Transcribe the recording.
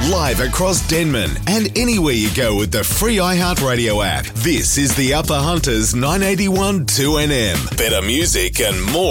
live across Denman and anywhere you go with the free iHeartRadio app. This is the Upper Hunters 981 2NM. Better music and more